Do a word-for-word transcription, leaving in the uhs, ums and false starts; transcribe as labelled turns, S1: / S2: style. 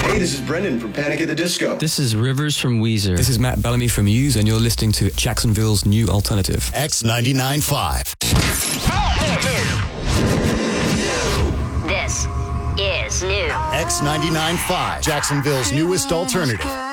S1: Hey, this is Brendan from Panic at the Disco.
S2: This is Rivers from Weezer.
S3: This is Matt Bellamy from Muse, and you're listening to Jacksonville's New Alternative.
S4: X ninety-nine point five.
S5: This is new.
S4: X ninety-nine point five, Jacksonville's newest alternative.